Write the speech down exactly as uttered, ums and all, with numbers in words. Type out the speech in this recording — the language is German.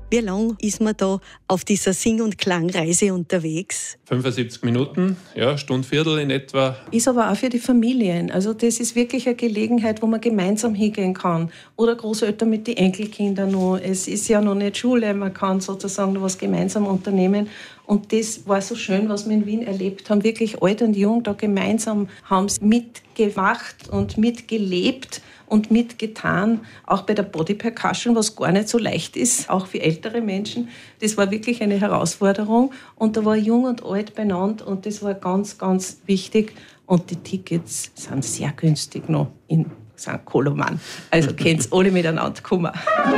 Wie lange ist man da auf dieser Sing- und Klangreise unterwegs? fünfundsiebzig Minuten, ja, Stunde, Viertel in etwa. Ist aber auch für die Familien. Also das ist wirklich eine Gelegenheit, wo man gemeinsam hingehen kann. Oder Großeltern mit den Enkelkindern noch. Es ist ja noch nicht Schule, man kann sozusagen noch was gemeinsam unternehmen. Und das war so schön, was wir in Wien erlebt haben. Wirklich alt und jung da gemeinsam haben es mitgemacht und mitgelebt und mitgetan. Auch bei der Body Percussion, was gar nicht so leicht ist, auch für ältere Menschen. Das war wirklich eine Herausforderung. Und da war jung und alt beieinander und das war ganz, ganz wichtig. Und die Tickets sind sehr günstig noch in Sankt Koloman. Also könnt ihr alle miteinander kommen.